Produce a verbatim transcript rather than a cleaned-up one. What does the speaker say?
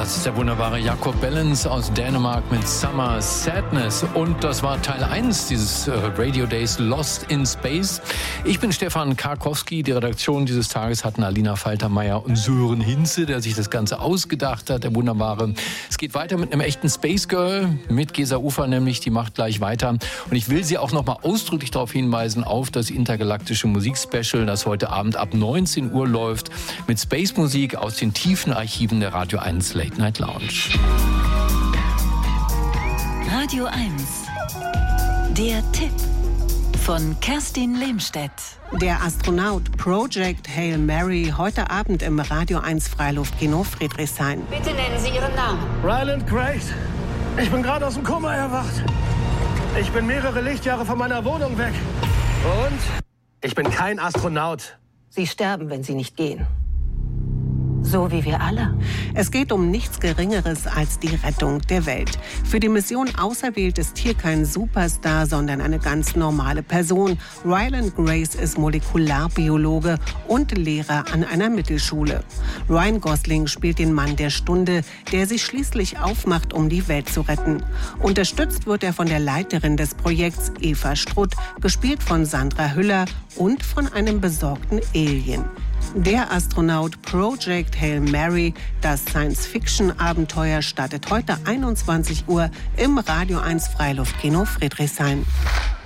Das ist der wunderbare Jakob Bellens aus Dänemark mit Summer Sadness. Und das war Teil eins dieses äh, Radio Days Lost in Space. Ich bin Stefan Karkowski. Die Redaktion dieses Tages hatten Alina Faltermeier und Sören Hinze, der sich das Ganze ausgedacht hat, der wunderbare. Es geht weiter mit einem echten Space Girl, mit Gesa Ufer nämlich, die macht gleich weiter. Und ich will Sie auch noch mal ausdrücklich darauf hinweisen, auf das intergalaktische Musikspecial, das heute Abend ab neunzehn Uhr läuft, mit Space-Musik aus den tiefen Archiven der Radio eins Late Night Lounge. Radio eins. Der Tipp von Kerstin Lehmstedt. Der Astronaut Project Hail Mary heute Abend im Radio eins Freiluftkino Friedrichshain. Bitte nennen Sie Ihren Namen. Ryland Grace. Ich bin gerade aus dem Koma erwacht. Ich bin mehrere Lichtjahre von meiner Wohnung weg. Und ich bin kein Astronaut. Sie sterben, wenn Sie nicht gehen. So wie wir alle. Es geht um nichts Geringeres als die Rettung der Welt. Für die Mission auserwählt ist hier kein Superstar, sondern eine ganz normale Person. Ryland Grace ist Molekularbiologe und Lehrer an einer Mittelschule. Ryan Gosling spielt den Mann der Stunde, der sich schließlich aufmacht, um die Welt zu retten. Unterstützt wird er von der Leiterin des Projekts, Eva Strutt, gespielt von Sandra Hüller, und von einem besorgten Alien. Der Astronaut Project Hail Mary, das Science-Fiction-Abenteuer, startet heute einundzwanzig Uhr im Radio eins Freiluftkino Friedrichshain.